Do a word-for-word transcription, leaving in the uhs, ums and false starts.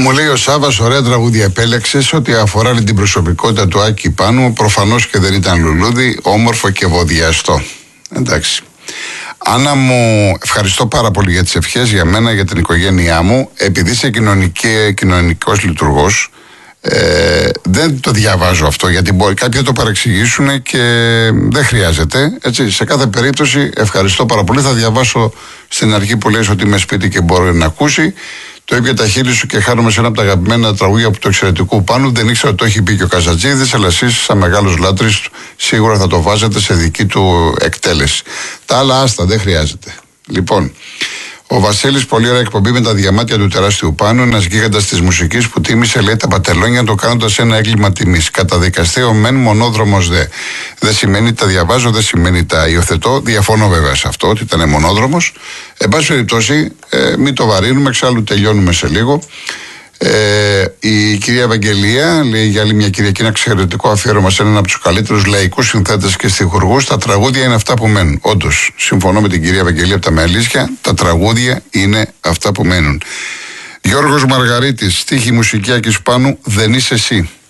Μου λέει ο Σάββας, ωραία τραγούδια επέλεξες. Ό,τι αφορά την προσωπικότητα του Άκη Πάνου, προφανώς και δεν ήταν λουλούδι, όμορφο και βοδιαστό. Εντάξει. Άννα μου, ευχαριστώ πάρα πολύ για τις ευχές για μένα, για την οικογένειά μου. Επειδή είσαι κοινωνικός λειτουργός, ε, δεν το διαβάζω αυτό, γιατί μπορεί κάποιοι να το παρεξηγήσουν και δεν χρειάζεται. Έτσι, σε κάθε περίπτωση ευχαριστώ πάρα πολύ. Θα διαβάσω στην αρχή που λες ότι είμαι σπίτι και μπορεί να ακούσει. Το είπε τα χείλη σου και χάρομαι σε ένα από τα αγαπημένα τραγούδια από το εξαιρετικού Πάνου. Δεν ήξερα ότι το έχει πει και ο Καζατζίδης, αλλά εσείς, σαν μεγάλος λάτρης, σίγουρα θα το βάζετε σε δική του εκτέλεση. Τα άλλα άστα, δεν χρειάζεται. Λοιπόν, ο Βασίλης, πολύ ωραία εκπομπή με τα διαμάτια του τεράστιου Πάνου. Ένας γίγαντας της μουσικής που τίμησε, λέει, τα πατελόνια το κάνοντας ένα έγκλημα τιμής. Καταδικαστέο μεν, μονόδρομος δε. Δεν σημαίνει τα διαβάζω, δεν σημαίνει τα υιοθετώ. Διαφωνώ βέβαια σε αυτό, ότι ήταν μονόδρομος. Εν πάση περιπτώσει, ε, μην το βαρύνουμε, εξάλλου τελειώνουμε σε λίγο. Ε, η κυρία Ευαγγελία λέει για άλλη μια Κυριακή ένα εξαιρετικό αφιέρωμα σε έναν από τους καλύτερους λαϊκούς συνθέτες και στιχουργούς. Τα τραγούδια είναι αυτά που μένουν. Όντως, συμφωνώ με την κυρία Ευαγγελία από τα Μελίσια. Τα τραγούδια είναι αυτά που μένουν. Γιώργος Μαργαρίτης, στίχη μουσική Άκης Πάνου, δεν είσαι εσύ.